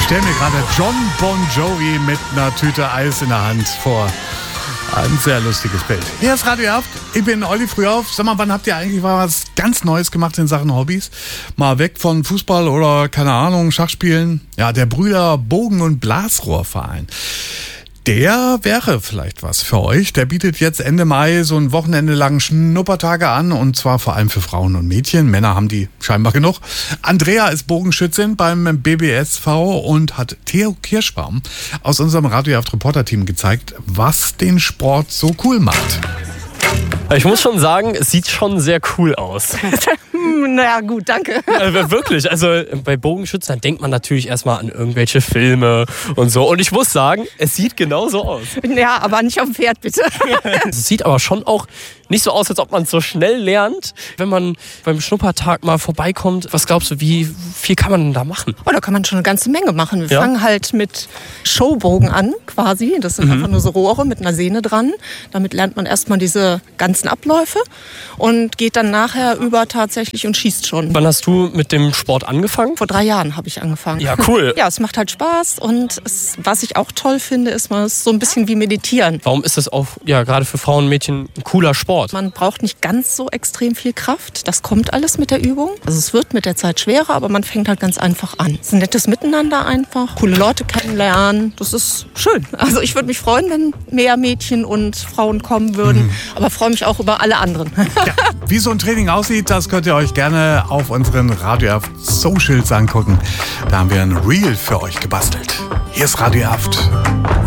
stelle mir gerade John Bon Jovi mit einer Tüte Eis in der Hand vor. Ein sehr lustiges Bild. Hier ist Radio Haft. Ich bin Olli Frühauf. Sag mal, wann habt ihr eigentlich mal was ganz Neues gemacht in Sachen Hobbys? Mal weg von Fußball oder, keine Ahnung, Schachspielen? Ja, der Brüder Bogen- und Blasrohrverein. Der wäre vielleicht was für euch. Der bietet jetzt Ende Mai so ein Wochenende lang Schnuppertage an, und zwar vor allem für Frauen und Mädchen. Männer haben die scheinbar genug. Andrea ist Bogenschützin beim BBSV und hat Theo Kirschbaum aus unserem Radio-Reporter-Team gezeigt, was den Sport so cool macht. Ich muss schon sagen, es sieht schon sehr cool aus. Naja, gut, danke. Wirklich, also bei Bogenschützen, dann denkt man natürlich erstmal an irgendwelche Filme und so. Und ich muss sagen, es sieht genau so aus. Ja, aber nicht auf dem Pferd, bitte. Es sieht aber schon auch nicht so aus, als ob man es so schnell lernt. Wenn man beim Schnuppertag mal vorbeikommt, was glaubst du, wie viel kann man denn da machen? Oh, da kann man schon eine ganze Menge machen. Wir fangen halt mit Showbogen an, quasi. Das sind einfach nur so Rohre mit einer Sehne dran. Damit lernt man erstmal diese ganzen Abläufe und geht dann nachher über tatsächlich und schießt schon. Wann hast du mit dem Sport angefangen? Vor 3 Jahren habe ich angefangen. Ja, cool. Ja, es macht halt Spaß, und was ich auch toll finde, ist, man ist so ein bisschen wie Meditieren. Warum ist das auch, ja, gerade für Frauen und Mädchen ein cooler Sport? Man braucht nicht ganz so extrem viel Kraft. Das kommt alles mit der Übung. Also es wird mit der Zeit schwerer, aber man fängt halt ganz einfach an. Es ist ein nettes Miteinander einfach. Coole Leute kennenlernen. Das ist schön. Also ich würde mich freuen, wenn mehr Mädchen und Frauen kommen würden. Aber freue mich auch über alle anderen. Ja, wie so ein Training aussieht, das könnt ihr euch gerne auf unseren Radio Socials angucken. Da haben wir ein Reel für euch gebastelt. Hier ist Radio Haft.